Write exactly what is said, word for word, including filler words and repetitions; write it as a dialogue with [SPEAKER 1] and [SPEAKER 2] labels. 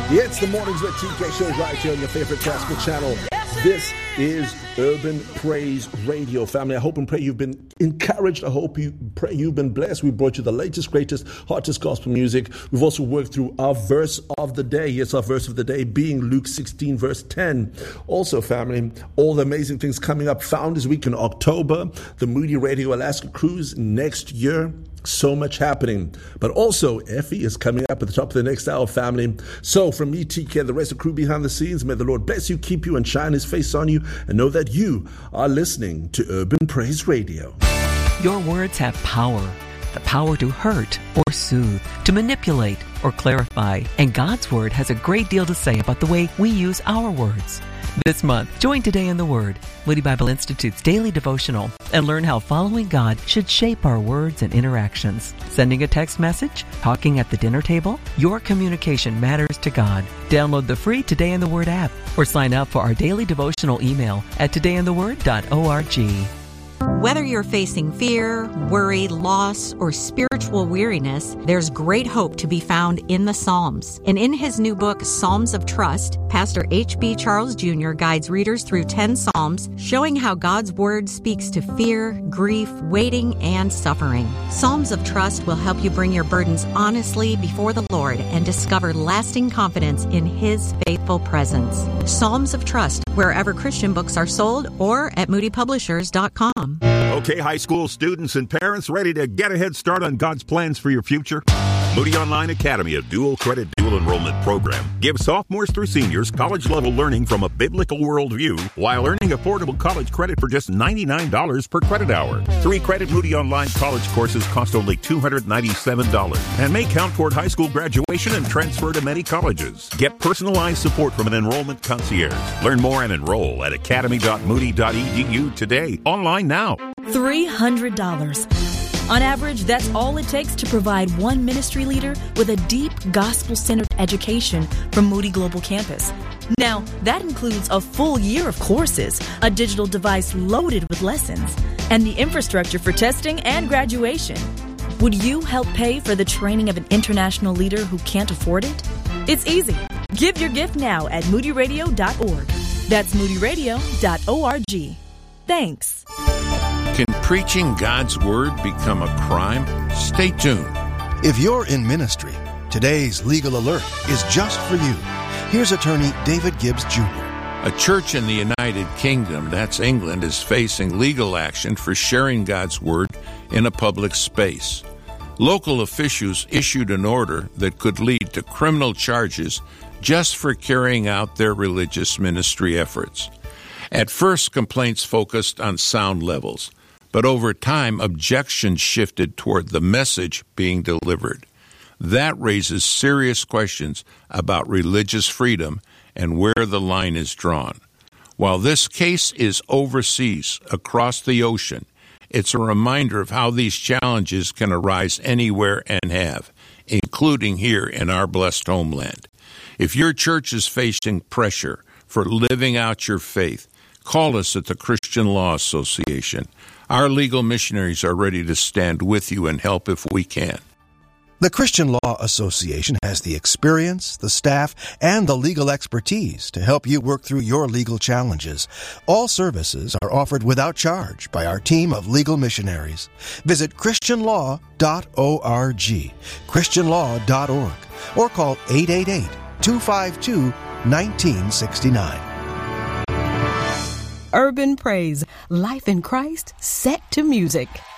[SPEAKER 1] Yeah, it's the Mornings with T K show right here on your favorite gospel channel. This is Urban Praise Radio, family. I hope and pray you've been encouraged. I hope you pray you've been blessed. We brought you the latest, greatest, hottest gospel music. We've also worked through our verse of the day. Yes, our verse of the day being Luke sixteen, verse ten. Also, family, all the amazing things coming up. Founders Week in October, the Moody Radio Alaska Cruise next year. So much happening. But also, Effie is coming up at the top of the next hour, family. So, from me, T K, the rest of the crew behind the scenes, may the Lord bless you, keep you, and shine His face on you, and know that you are listening to Urban Praise Radio.
[SPEAKER 2] Your words have power. The power to hurt or soothe, to manipulate or clarify. And God's Word has a great deal to say about the way we use our words. This month, join Today in the Word, Moody Bible Institute's daily devotional, and learn how following God should shape our words and interactions. Sending a text message? Talking at the dinner table? Your communication matters to God. Download the free Today in the Word app or sign up for our daily devotional email at today in the word dot org.
[SPEAKER 3] Whether you're facing fear, worry, loss, or spiritual weariness, there's great hope to be found in the Psalms. And in his new book, Psalms of Trust, Pastor H B Charles Junior guides readers through ten Psalms, showing how God's Word speaks to fear, grief, waiting, and suffering. Psalms of Trust will help you bring your burdens honestly before the Lord and discover lasting confidence in His faithful presence. Psalms of Trust, wherever Christian books are sold, or at moody publishers dot com.
[SPEAKER 4] Okay, high school students and parents, ready to get a head start on God's plans for your future? Moody Online Academy, a dual credit, dual enrollment program, gives sophomores through seniors college-level learning from a biblical worldview while earning affordable college credit for just ninety-nine dollars per credit hour. Three-credit Moody Online college courses cost only two hundred ninety-seven dollars and may count toward high school graduation and transfer to many colleges. Get personalized support from an enrollment concierge. Learn more and enroll at academy dot moody dot e d u today. Online now.
[SPEAKER 5] three hundred dollars. On average, that's all it takes to provide one ministry leader with a deep gospel-centered education from Moody Global Campus. Now, that includes a full year of courses, a digital device loaded with lessons, and the infrastructure for testing and graduation. Would you help pay for the training of an international leader who can't afford it? It's easy. Give your gift now at moody radio dot org. That's moody radio dot org. Thanks.
[SPEAKER 6] Can preaching God's Word become a crime? Stay tuned.
[SPEAKER 7] If you're in ministry, today's legal alert is just for you. Here's attorney David Gibbs Junior
[SPEAKER 6] A church in the United Kingdom, that's England, is facing legal action for sharing God's Word in a public space. Local officials issued an order that could lead to criminal charges just for carrying out their religious ministry efforts. At first, complaints focused on sound levels, but over time, objections shifted toward the message being delivered. That raises serious questions about religious freedom and where the line is drawn. While this case is overseas, across the ocean, it's a reminder of how these challenges can arise anywhere and have, including here in our blessed homeland. If your church is facing pressure for living out your faith, call us at the Christian Law Association. Our legal missionaries are ready to stand with you and help if we can.
[SPEAKER 7] The Christian Law Association has the experience, the staff, and the legal expertise to help you work through your legal challenges. All services are offered without charge by our team of legal missionaries. Visit christian law dot org, christian law dot org, or call eight eight eight, two five two, one nine six nine.
[SPEAKER 8] Urban Praise, life in Christ set to music.